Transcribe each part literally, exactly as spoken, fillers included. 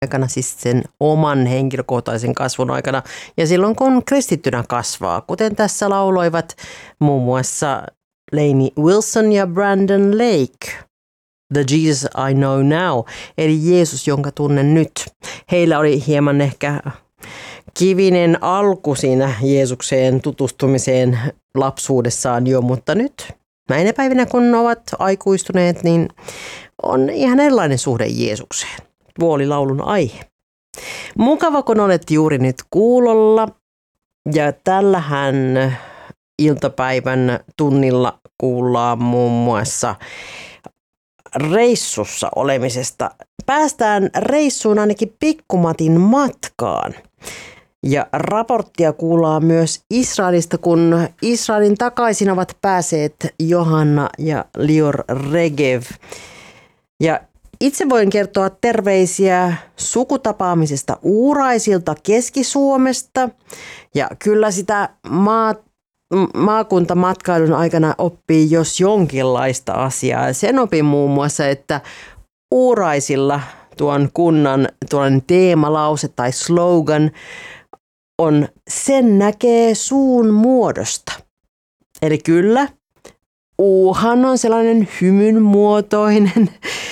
aikana, siis sen oman henkilökohtaisen kasvun aikana ja silloin kun kristittynä kasvaa, kuten tässä lauloivat muun muassa Lainey Wilson ja Brandon Lake. The Jesus I Know Now, eli Jeesus, jonka tunnen nyt. Heillä oli hieman ehkä kivinen alku siinä Jeesukseen tutustumiseen lapsuudessaan jo, mutta nyt näinä päivinä kun ovat aikuistuneet, niin on ihan erilainen suhde Jeesukseen. Tuo oli laulun aihe. Mukava, kun olet juuri nyt kuulolla ja tällähän iltapäivän tunnilla kuullaan muun muassa reissussa olemisesta. Päästään reissuun ainakin Pikkumatin matkaan. Ja raporttia kuullaan myös Israelista, kun Israelin takaisin ovat päässeet Johanna ja Lior Regev. Ja itse voin kertoa terveisiä sukutapaamisesta Uuraisilta Keski-Suomesta. Ja kyllä sitä maa, maakuntamatkailun aikana oppii jos jonkinlaista asiaa. Sen opin muun muassa, että Uuraisilla tuon kunnan tuollainen teemalause tai slogan on sen näkee suun muodosta. Eli kyllä, uuhan on sellainen hymyn muotoinen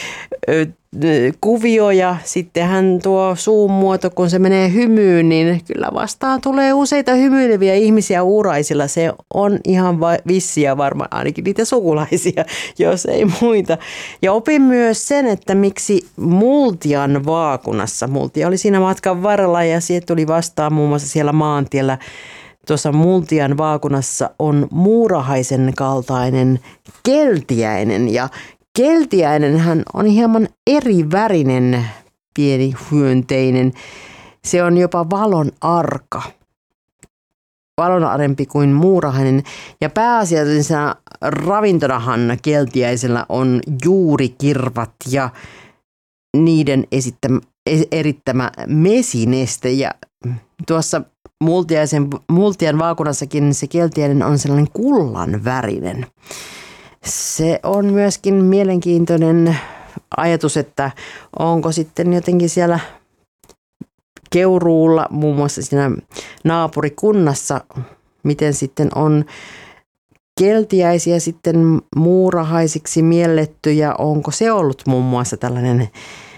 kuvio ja sittenhän tuo suun muoto, kun se menee hymyyn, niin kyllä vastaan tulee useita hymyileviä ihmisiä Uuraisilla. Se on ihan va- vissiä varmaan ainakin niitä sukulaisia, jos ei muita. Ja opin myös sen, että miksi Multian vaakunassa, Multia oli siinä matkan varrella ja sieltä tuli vastaan muun muassa siellä maantiellä, tuossa Multian vaakunassa on muurahaisen kaltainen keltiäinen ja keltiäinenhän on hieman eri värinen pieni hyönteinen. Se on jopa valon arka. Valonarempi kuin muurahainen. Ja pääasiallisena ravintonahan keltiäisellä on juurikirvat ja niiden esittämä, erittämä mesineste. Ja tuossa multiaisen, Multian vaakunassakin se keltiäinen on sellainen kullan värinen. Se on myöskin mielenkiintoinen ajatus, että onko sitten jotenkin siellä Keuruulla, muun muassa siinä naapurikunnassa, miten sitten on keltiäisiä sitten muurahaisiksi mielletty ja onko se ollut muun muassa tällainen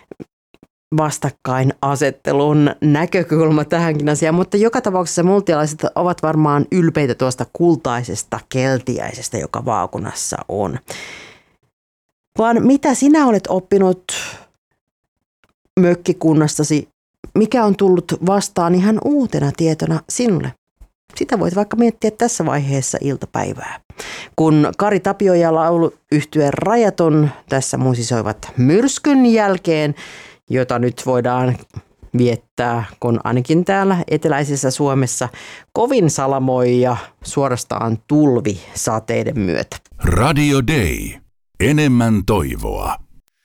vastakkainasettelun näkökulma tähänkin asiaan, mutta joka tapauksessa multialaiset ovat varmaan ylpeitä tuosta kultaisesta keltiäisestä, joka vaakunassa on. Vaan mitä sinä olet oppinut mökkikunnastasi, mikä on tullut vastaan ihan uutena tietona sinulle? Sitä voit vaikka miettiä tässä vaiheessa iltapäivää. Kun Kari Tapio ja lauluyhtye Rajaton tässä musisoivat Myrskyn jälkeen, jota nyt voidaan viettää, kun ainakin täällä eteläisessä Suomessa kovin salamoi ja suorastaan tulvi sateiden myötä. Radio Day. Enemmän toivoa.